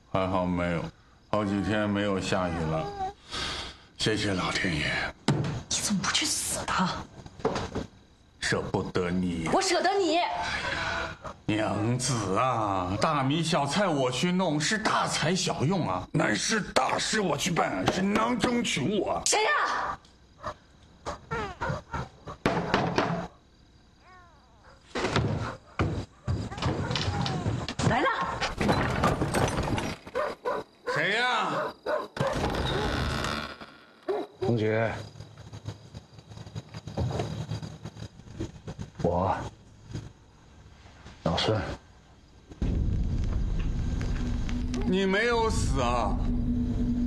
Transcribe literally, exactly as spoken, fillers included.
还好没有，好几天没有下雨了，谢谢老天爷。 你怎么不去死他？ 舍不得你， 我舍得你。 娘子啊，大米小菜我去弄，是大材小用啊；难事大事我去办，是囊中取物啊。 谁呀？来了。 谁呀？ 公爵，我老孙。 你没有死啊？